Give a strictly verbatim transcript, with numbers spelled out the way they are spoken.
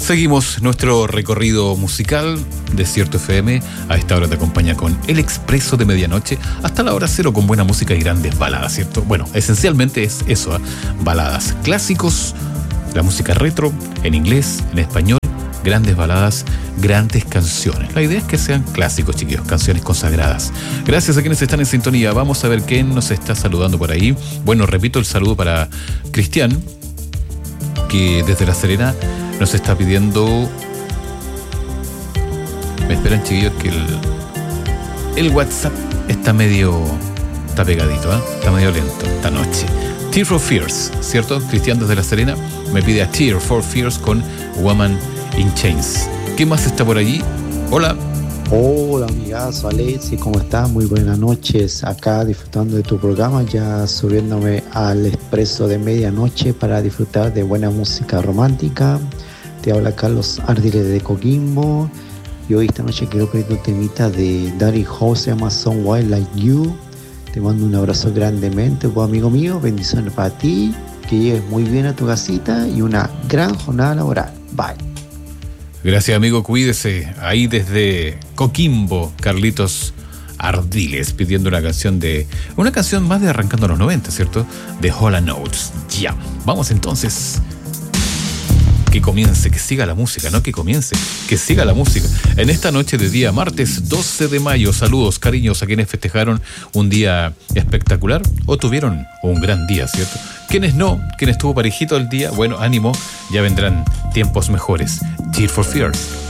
Seguimos nuestro recorrido musical. Desierto F M a esta hora te acompaña con El Expreso de Medianoche hasta la hora cero, con buena música y grandes baladas, ¿cierto? Bueno, esencialmente es eso, ¿eh? Baladas clásicos, la música retro, en inglés, en español, grandes baladas, grandes canciones. La idea es que sean clásicos, chiquillos, canciones consagradas. Gracias a quienes están en sintonía. Vamos a ver quién nos está saludando por ahí. Bueno, repito el saludo para Cristian, que desde La Serena nos está pidiendo... Me esperan, chiquillos, que el, el WhatsApp está medio... Está pegadito, ¿eh? Está medio lento esta noche. Tear for Fears, ¿cierto? Cristian desde La Serena me pide a Tear for Fears con Woman in Chains. ¿Qué más está por allí? Hola. Hola, amigazo Alexi, ¿cómo estás? Muy buenas noches. Acá disfrutando de tu programa, ya subiéndome al Expreso de Medianoche para disfrutar de buena música romántica. Te habla Carlos Ardiles de Coquimbo. Y hoy esta noche quiero pedir tu temita de Daddy Howe, se llama Someone Like You. Te mando un abrazo grandemente, pues, amigo mío. Bendiciones para ti. Que llegues muy bien a tu casita y una gran jornada laboral. Bye. Gracias, amigo. Cuídese. Ahí desde Coquimbo, Carlitos Ardiles pidiendo una canción de... Una canción más de Arrancando los noventa, ¿cierto? De Hall and Oates. Ya. Vamos entonces... Que comience, que siga la música, no que comience, que siga la música. En esta noche de día martes doce de mayo, saludos, cariños a quienes festejaron un día espectacular o tuvieron un gran día, ¿cierto? Quienes no, quienes estuvo parejito el día, bueno, ánimo, ya vendrán tiempos mejores. Tear for Fears.